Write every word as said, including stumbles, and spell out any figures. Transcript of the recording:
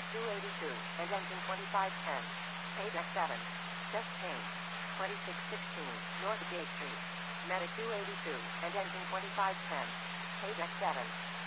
Medic two eighty-two, and engine twenty-five ten. Paydeck seven. Just change. twenty-six sixteen, North Gate Street. Medic two eighty-two, and engine twenty-five ten. Paydeck seven.